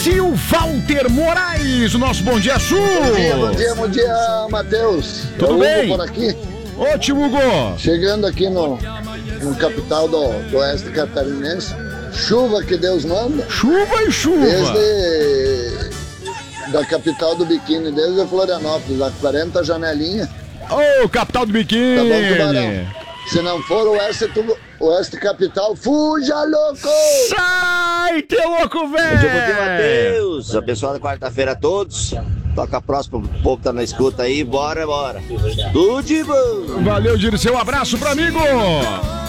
Dirceu Walter Moraes, o nosso Bom Dia Sul. Bom dia, Matheus. Tudo bem? Hugo por aqui. Ótimo, Hugo. Chegando aqui no capital do oeste catarinense. Chuva que Deus manda. Chuva e chuva. Desde da capital do biquíni, desde Florianópolis, a 40 janelinha. Ô, capital do biquíni. Tá bom, Tubarão. Se não for o oeste capital, fuja, louco! Sai, teu louco, velho! Bom dia, Matheus. Abençoada quarta-feira a todos. Toca a próxima, o povo tá na escuta aí. Bora. Tudo de bom. Valeu, Dirceu. Um abraço pro amigo.